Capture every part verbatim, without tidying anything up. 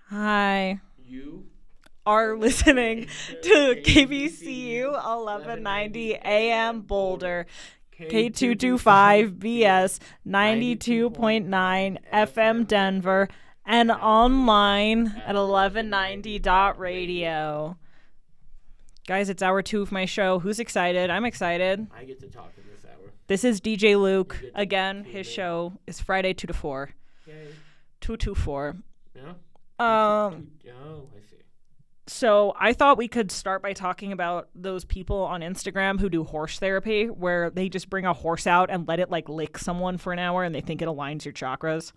Hi. You Are listening to K B C U eleven ninety A M Boulder, K two twenty-five B S ninety-two point nine F M Denver, and online at eleven ninety dot radio. Guys, it's hour two of my show. Who's excited? I'm excited. I get to talk in this hour. This is D J Luke. You get to Again, tune his in. show is Friday two to four. Yay. two to four. Yeah? Um... Oh, I see. So I thought we could start by talking about those people on Instagram who do horse therapy, where they just bring a horse out and let it like lick someone for an hour, and they think it aligns your chakras.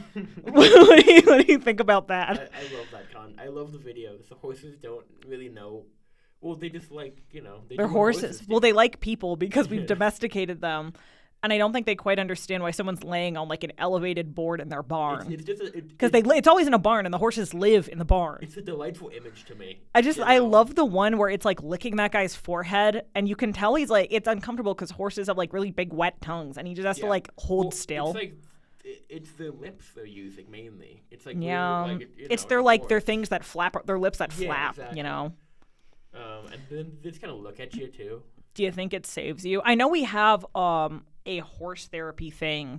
what, do you, what do you think about I, that? I love that con. I love the videos. The horses don't really know. Well, they just like, you know. They They're do what horses. do. Well, they like people because we've Yeah. domesticated them, and I don't think they quite understand why someone's laying on like an elevated board in their It's, barn. it's just a, it, Because it, they li- it's always in a barn, and the horses live in the barn. It's a delightful image to me. I just, you I know? love the one where it's like licking that guy's forehead, and you can tell he's like, it's uncomfortable because horses have like really big wet tongues, and he just has to Yeah. like hold Well, still. It's like it, it's the lips they're using mainly. It's like Yeah, weird, like, you it's know, their the like their horse. things that flap, their lips that Yeah, flap. exactly. You know. Um, and then they just kind of look at you too. Do you think it saves you? I know we have um a horse therapy thing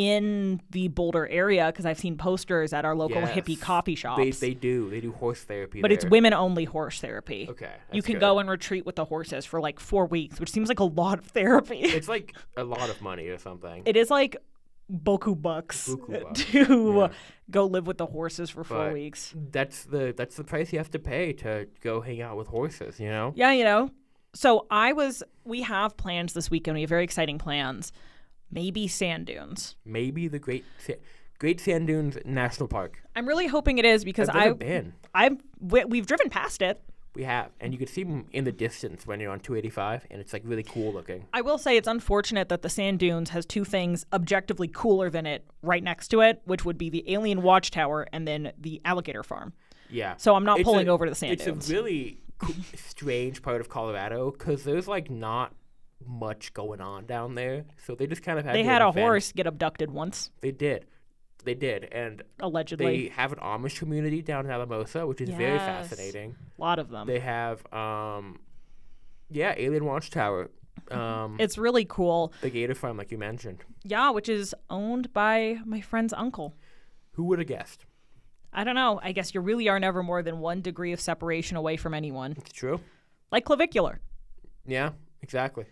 in the Boulder area because I've seen posters at our local Yes. hippie coffee They shops. they do they do horse therapy. but it's there. women only horse therapy. Okay, You that's can good. go and retreat with the horses for like four weeks, which seems like a lot of therapy. It's like a lot of money or something. It is like boku bucks Boku bucks, to yeah. go live with the horses for four But weeks. That's the that's the price you have to pay to go hang out with horses. You know. Yeah, you know. So I was, we have plans this weekend. We have very exciting plans. Maybe sand dunes. Maybe the Great Sa- Great Sand Dunes National Park. I'm really hoping it is because I've never I, been. I've, we, we've driven past it. We have, and you can see them in the distance when you're on two eighty-five, and it's like really cool looking. I will say it's unfortunate that the sand dunes has two things objectively cooler than it right next to it, which would be the Alien Watchtower and then the alligator farm. Yeah. So I'm not It's pulling a- over to the sand it's dunes. a really co- strange part of Colorado because there's like not much going on down there, so they just kind of had They their had a event. horse get abducted once, They did, they did, and allegedly. they have an Amish community down in Alamosa, which is very Yes. fascinating. A lot of them. They have, um, yeah, Alien Watchtower, um, It's really cool. the Gator Farm, like you mentioned. Yeah, which is owned by my friend's uncle. Who would have guessed? I don't know. I guess you really are never more than one degree of separation away from anyone. It's true. Like clavicular. Yeah, exactly.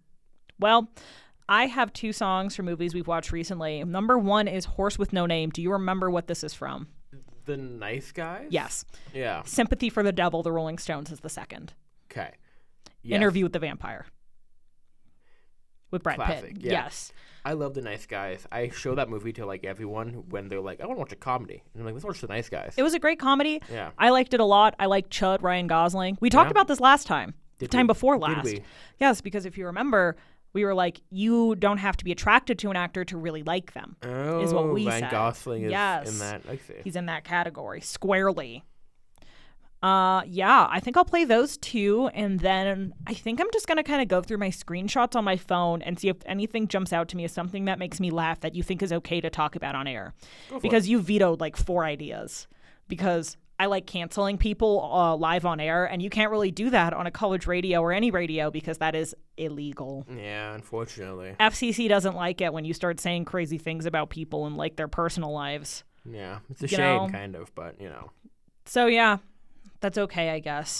Well, I have two songs from movies we've watched recently. Number one is Horse with No Name. Do you remember what this is from? The Nice Guys. Yes. Yeah. Sympathy for the Devil, The Rolling Stones is the second. Okay. Yes. Interview with the Vampire. With Brad Classic, Pitt. yeah. Yes. I love The Nice Guys. I show that movie to like everyone when they're like, I want to watch a comedy. And I'm like, let's watch The Nice Guys. It was a great comedy. Yeah. I liked it a lot. I liked Chud, Ryan Gosling. We talked Yeah. about this last time. The Did time we? before Did last. we? Yes, because if you remember, we were like, you don't have to be attracted to an actor to really like them. Oh, is what we Ryan said. Gosling is Yes. in that. I see. He's in that category squarely. Uh, yeah, I think I'll play those two, and then I think I'm just gonna kind of go through my screenshots on my phone and see if anything jumps out to me as something that makes me laugh that you think is okay to talk about on air. Go for Because you vetoed like four ideas. Because I like canceling people uh, live on air, and you can't really do that on a college radio or any radio because that is illegal. it. Yeah, unfortunately. F C C doesn't like it when you start saying crazy things about people and like their personal lives. Yeah, it's a You shame, know? kind of, but you know. So yeah, that's okay, I guess.